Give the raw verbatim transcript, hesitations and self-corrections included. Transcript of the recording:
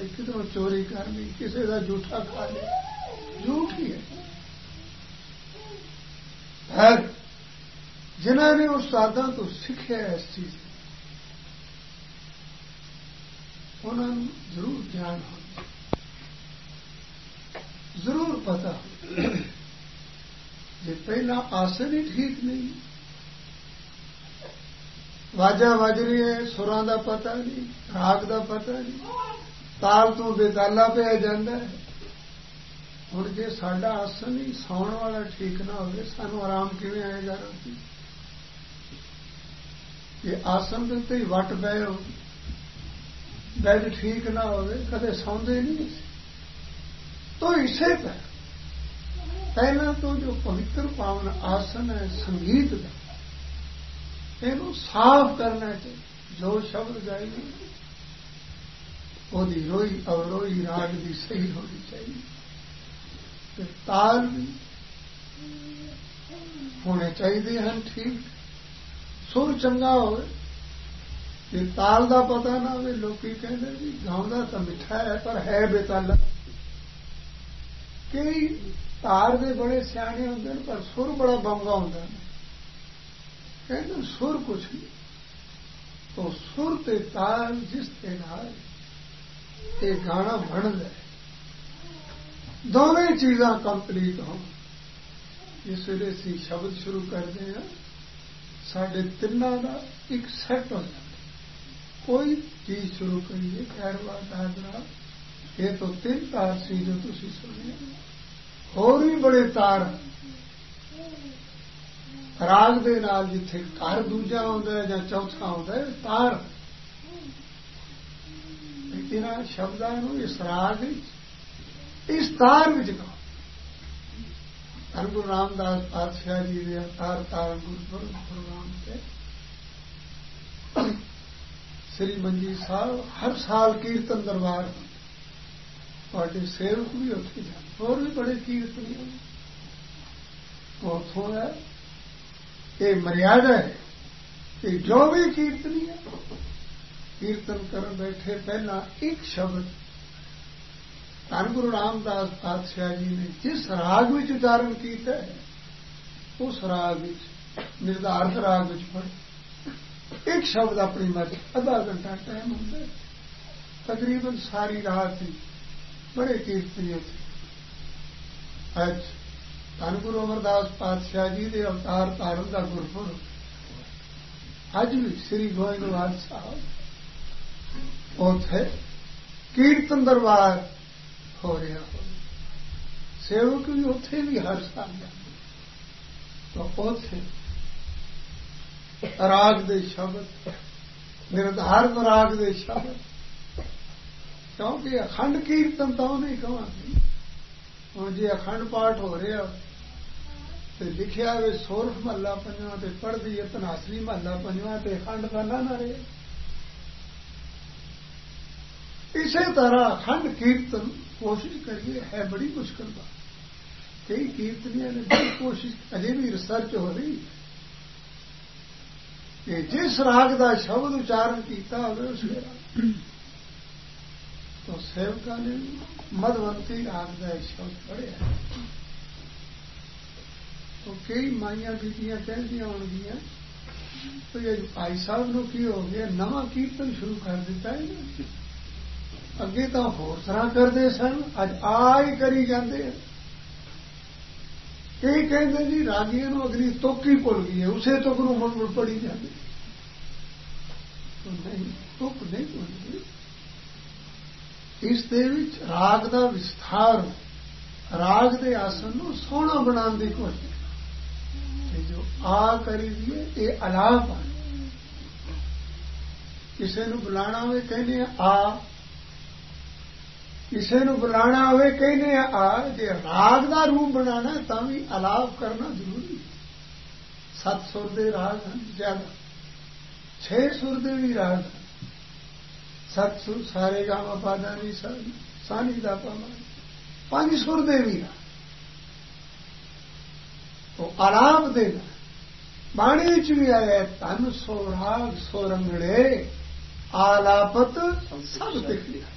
किधरों चोरी कर ली, किसी का झूठा खा लिया, झूठ ही है। फिर जिन्होंने उस्तादां तो सीखिया इस चीज उन्होंने जरूर ज्ञान हो, जरूर पता हो। जे पहला आसन ही ठीक नहीं, वाजा वज रही है, सुरां दा पता नहीं, राग दा पता नहीं, ताल तो बेताला पिया जांदा है। हुण जे साडा आसन ही सौण वाला ठीक ना होवे, सानू आराम किवें आएगा राती? ये आसन दे उत्ते ही वट पए हो, बैड ठीक ना होवे, कदे सौंदे नहीं। तो इसे पर पहला तो जो पवित्र पावन आसन है संगीत का, इनू साफ करना चाहिए। जो शब्द गाएंगे ओदी रोई अवरोई राग की सही होनी चाहिए, ते ताल भी होने चाहिए हैं ठीक, सुर चंगा हो। जे ताल का पता ना हो, लोग कहते जी गाँदा तो मिठा है पर है बेताला। कई तार दे बड़े सियाने होंगे पर सुर बड़ा बंगा होंगे, कहते सुर कुछ नहीं। तो सुर ते ताल जिस ते नाल ये गाना बन जाए, दोवें चीज़ां कंप्लीट हो। इस वे असीं शब्द शुरू करते हैं, साढ़े तिन्नां दा एक सैट हो जाता। कोई चीज शुरू करिए, खैरवा दादरा, ये तो तीन तार सी जो तुसीं सुने, होर भी बड़े तार राग दे नाल जिथे घर दूजा आउंदा है जां चौथा आउंदा है, तार इन्हां शब्दां नूं इस राग इस तार विच गाओ। धन गुरु रामदास पातशाह जी दे तार तार गुरपुरब प्रोग्राम ते श्री मंजी साहब हर साल कीर्तन दरबार और सेवक भी उत्थे जाते, और भी बड़े कीर्तनी उथों है। ये मर्यादा है कि जो भी कीर्तनी है कीर्तन कर बैठे पहला एक शब्द धन गुरु रामदास पातशाह जी ने जिस राग में उच्चारण किया है उस राग निर्धारित राग में पढ़े एक शब्द अपनी मर्जी, आधा घंटा टाइम होता है, तकरीबन सारी रात ही बड़े कीर्तनी थे। अज धन गुरु अमरदास पातशाह जी के अवतार धारण का गुरपुरब, अज भी श्री गोविंदवाल साहब उथे कीर्तन दरबार हो रहा हो, सेवक भी उथे भी हर साल जाते। तो उथे राग दे शब्द, निर्धारित राग दे शब्द, क्योंकि अखंड कीर्तन तो नहीं कहांगे। हुण जे अखंड पाठ हो रहा तो लिखिया वे सोरठ महला पंजवा ते पढ़दी है धनासरी महला पंजवा ते अखंड का ना ना रहे। इसे तरह अखंड कीर्तन कोशिश करिए, है बड़ी मुश्किल बात। कई कीर्तनियों ने बड़ी कोशिश, अजे भी रिसर्च हो रही कि जिस राग का शब्द उच्चारण किया हो उसके राग। तो सेवका ने मधवंती राग का एक शब्द पढ़िया। तो कई माइया बीतियां कहदियां होंगियां तो ये भाई साहब नूं की हो गया, नवा कीर्तन शुरू कर दिता है। अगे तो होर तरह करते सन, अज आ ही करी जाते हैं। कई कहते जी रागियों नूं अगली तुक ही भुल गई है, उसे तुक नूं मुड़ मुड़ पढ़ी जाती। तो नहीं, तुक नहीं भुलती। इस दे विच राग का विस्तार, राग के आसन नूं सोहना बनाने की कोशिश कि जो आ करी दिए ये अलाप है। किसी नूं बुलाना होवे कहने आ, किसी नूं बुलाना होवे कहने आ। जे राग का रूप बनाना है तां भी अलाप करना जरूरी है। सत सुर दे राग हैं ज्यादा, छे सुर दे भी राग हैं। सत सुर सारे गामा पादा नी सानी दा पामा, पांच सुर दे भी राग। तो आलाप देना बाणी च भी आया, तन सो राग सो रंगड़े आलापत सब दिख लिया।